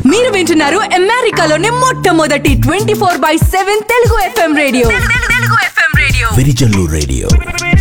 మీరు వింటున్నారు అమెరికాలోనే మొట్టమొదటి 24/7 Telugu FM radio. Virijallu radio.